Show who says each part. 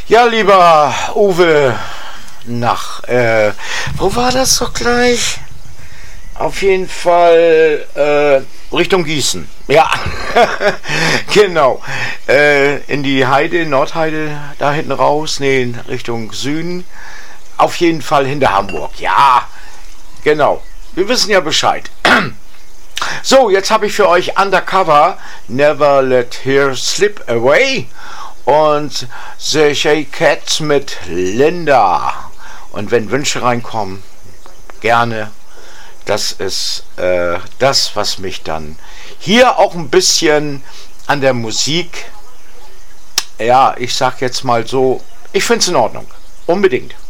Speaker 1: Ja, lieber Uwe, wo war das doch gleich? Auf jeden Fall Richtung Gießen. Ja, genau. In die Heide, Nordheide, da hinten raus, nee, Richtung Süden. Auf jeden Fall hinter Hamburg. Ja, genau. Wir wissen ja Bescheid. So, jetzt habe ich für euch Undercover Never Let Her Slip Away und The Stray Cats mit Linda. Und wenn Wünsche reinkommen, gerne. Das ist das, was mich dann hier auch ein bisschen an der Musik, ja, ich sag jetzt mal so, ich finde es in Ordnung. Unbedingt.